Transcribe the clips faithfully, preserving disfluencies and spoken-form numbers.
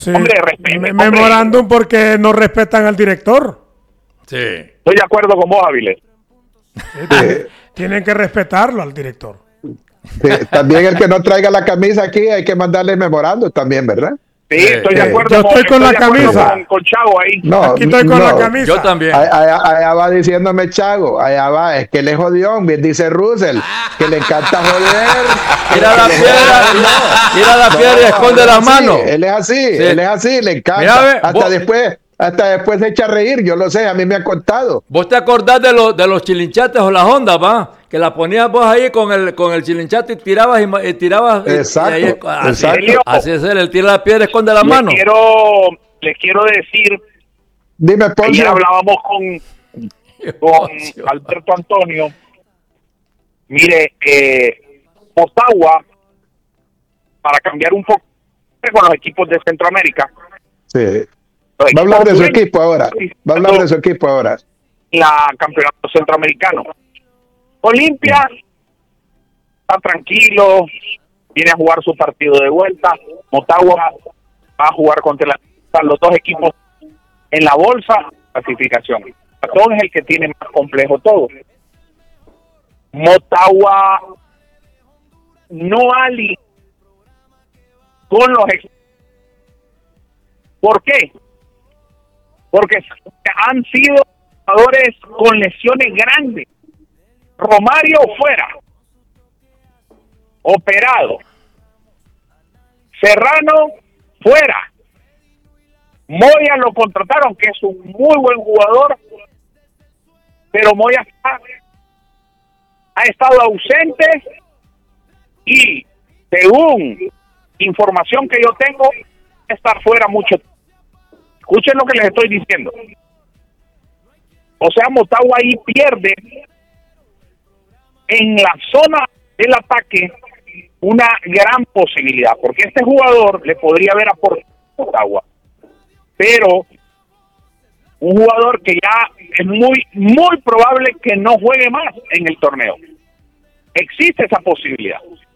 Sí. Hombre, respeten. Memorándum porque no respetan al director. Sí. Estoy de acuerdo con vos, Áviles. Sí. Tienen que respetarlo al director. Sí, también el que no traiga la camisa aquí hay que mandarle memorando también, ¿verdad? Sí, estoy de acuerdo. Yo estoy con la camisa. Con, con Chago ahí. No, Aquí estoy con no. la camisa. Yo también. Allá, allá, allá va diciéndome Chago, allá va, es que le jodió, bien dice Russell, que le encanta joder. Tira la piedra, tira la piedra y esconde la mano. Él es así, Sí. él es así, le encanta. Mira, ve, hasta vos- después, hasta después se echa a reír, yo lo sé, a mí me ha contado. ¿Vos te acordás de, los de los chilinchates o las ondas, va? Que la ponías vos ahí con el, con el chilinchate y tirabas y, ma- y tirabas. y- Exacto, y ahí- así, exacto. así es él, él tira la piedra y esconde la Les mano. quiero, les quiero decir, Dime, ayer Poncio. hablábamos con, con Alberto Antonio. Mire, eh, Motagua, para cambiar un poco con los equipos de Centroamérica. Sí. los Va a hablar de su equipos equipo ahora. Va a hablar de su equipo ahora. La campeonato centroamericano. Olimpia está tranquilo, viene a jugar su partido de vuelta. Motagua va a jugar contra la, los dos equipos en la bolsa clasificación. Ratón es el que tiene más complejo todo. Motagua no ali con los ex. ¿Por qué? Porque han sido jugadores con lesiones grandes. Romario fuera, operado. Serrano fuera. Moya lo contrataron, que es un muy buen jugador, pero Moya está, ha estado ausente y, según información que yo tengo, está fuera mucho tiempo. Escuchen lo que les estoy diciendo. O sea, Motagua ahí pierde en la zona del ataque una gran posibilidad, porque este jugador le podría haber aportado a Motagua, pero un jugador que ya es muy, muy probable que no juegue más en el torneo. Existe esa posibilidad.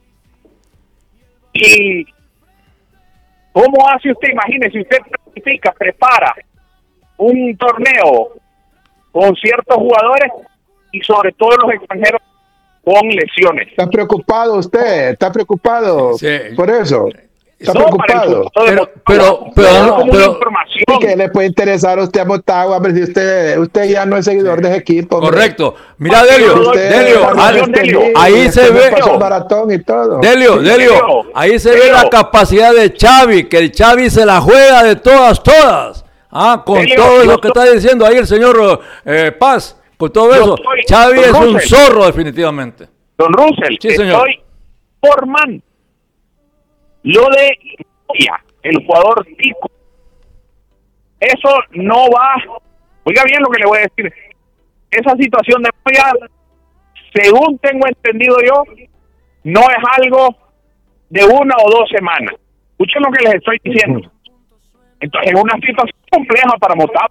Y ¿cómo hace usted? Imagínese, usted planifica, prepara un torneo con ciertos jugadores y sobre todo los extranjeros con lesiones. ¿Está preocupado usted? ¿Está preocupado Sí. por eso? ¿Está No, preocupado? para el Pero- fútbol, pero- no, pero- no, como pero- una información. ¿Y qué le puede interesar a usted a Motagua? Hombre, si usted, usted ya no es seguidor de ese equipo. hombre. Correcto. Mira, Porque Delio, usted- Delio, Delio, al- Delio, ahí Usted se no ve. pasó el maratón y todo. Delio, Delio, Delio, ahí se ve Delio. la capacidad de Xavi, que el Xavi se la juega de todas, todas. Ah, con Delio, todo yo lo que estoy- está diciendo ahí el señor eh, Paz, con todo Yo eso. estoy- Xavi es un Russell. zorro definitivamente. Don Russell, Sí, señor. estoy formando lo de Moya, el jugador tico. Eso no va. Oiga bien lo que le voy a decir. Esa situación de Moya, según tengo entendido yo, no es algo de una o dos semanas. Escuchen lo que les estoy diciendo. Entonces es una situación compleja para Motagua.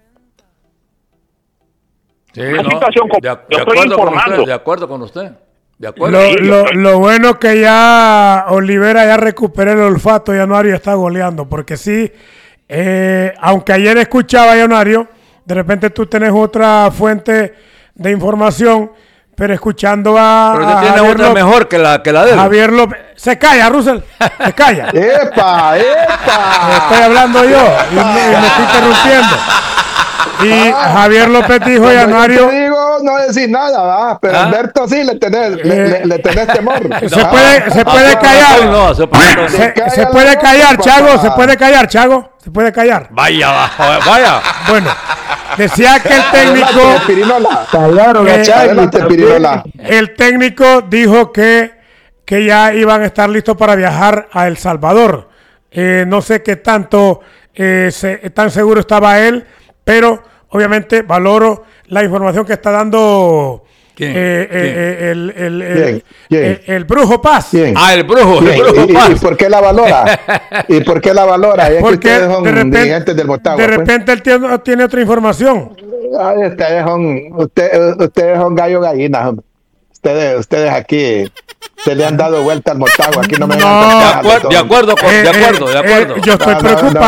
Sí, Una no, situación com- de, yo de estoy acuerdo con informando. usted, de acuerdo con usted. De acuerdo. Lo, Sí, lo, yo- lo bueno que ya Olivera ya recuperó el olfato, Yanuario está goleando, porque sí, eh, aunque ayer escuchaba Yanuario, de repente tú tenés otra fuente de información, pero escuchando a, Pero usted a tiene Javier otra López- mejor que la, que la de él. Javier López, se calla, Russell, se calla. ¡Epa! ¡Epa! Estoy hablando yo y me, y me estoy interrumpiendo. Y Javier López dijo, Cuando yo Yanuario, te digo, no decís nada, ¿va? Pero ¿Ah? Alberto sí le tenés, le, le- le tenés temor. se Ah, puede, se Ah, puede por callar. razón, no, se- por razón. Se, Calla se la puede boca, callar, papá. Chago, se puede callar, Chago, se puede callar. Vaya, va, vaya. Bueno, decía que el técnico, Adelante, Pirinola. Callaron Eh, a Xavi Adelante, también. Pirinola. el técnico dijo que, que ya iban a estar listos para viajar a El Salvador. Eh, no sé qué tanto eh, se- tan seguro estaba él, pero obviamente valoro la información que está dando ¿Quién? eh, eh, ¿Quién? eh, el, el, el, ¿Quién? ¿Quién? el- el Brujo Paz. ¿Quién? Ah, el brujo, el Bien, brujo ¿Y, y- Paz. y por qué la valora? ¿Y por qué la valora? Es que Porque ustedes son de repente, dirigentes del Motagua. de pues. repente él tiene, tiene otra información. Ay, ustedes son, usted- ustedes son gallo gallinas, hombre. Ustedes, ustedes aquí se le han dado vuelta al Motagua. Aquí no me No. vengan con De cajas acuerdo, todo. de acuerdo, con- de Eh, acuerdo, eh, de acuerdo. eh, yo estoy No, no, no. preocupado.